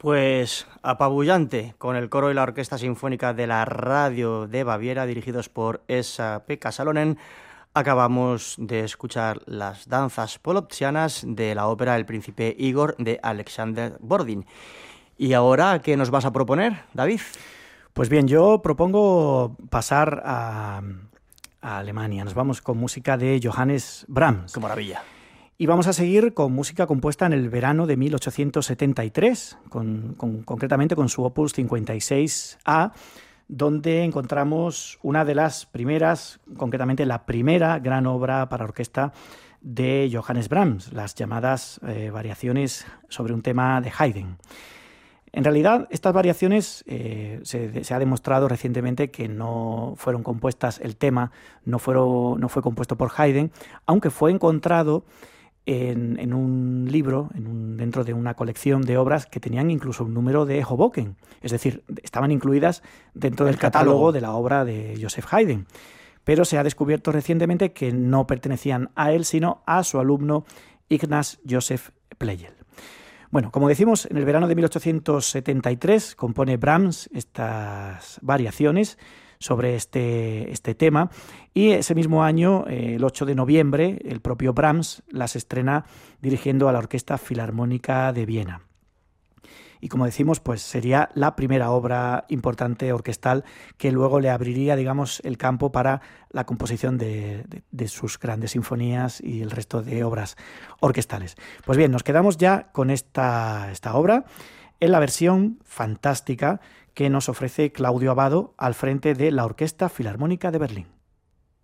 Pues apabullante, con el coro y la Orquesta Sinfónica de la Radio de Baviera, dirigidos por Esa-Pekka Salonen, acabamos de escuchar las danzas poloptianas de la ópera El Príncipe Igor de Alexander Bordin. ¿Y ahora qué nos vas a proponer, David? Pues bien, yo propongo pasar a Alemania. Nos vamos con música de Johannes Brahms. ¡Qué maravilla! Y vamos a seguir con música compuesta en el verano de 1873, concretamente con su opus 56A, donde encontramos una de las primeras, concretamente la primera gran obra para orquesta de Johannes Brahms, las llamadas variaciones sobre un tema de Haydn. En realidad, estas variaciones se ha demostrado recientemente que no fueron compuestas, el tema no fue compuesto por Haydn, aunque fue encontrado en un libro, dentro de una colección de obras que tenían incluso un número de Hoboken, es decir, estaban incluidas dentro del catálogo de la obra de Joseph Haydn. Pero se ha descubierto recientemente que no pertenecían a él, sino a su alumno Ignaz Joseph Pleyel. Bueno, como decimos, en el verano de 1873 compone Brahms estas variaciones sobre este tema, y ese mismo año, el 8 de noviembre, el propio Brahms las estrena dirigiendo a la Orquesta Filarmónica de Viena. Y como decimos, pues sería la primera obra importante orquestal que luego le abriría, digamos, el campo para la composición de sus grandes sinfonías y el resto de obras orquestales. Pues bien, nos quedamos ya con esta obra en la versión fantástica que nos ofrece Claudio Abbado al frente de la Orquesta Filarmónica de Berlín.